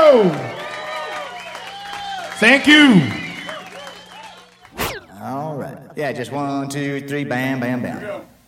go. Thank you. All right. Yeah, just 1, 2, 3, bam, bam, bam.